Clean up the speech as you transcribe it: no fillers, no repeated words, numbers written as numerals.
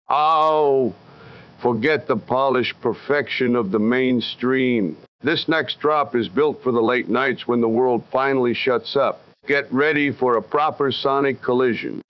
Oh, forget the polished perfection of the mainstream. This next drop is built for the late nights when the world finally shuts up. Get ready for a proper sonic collision.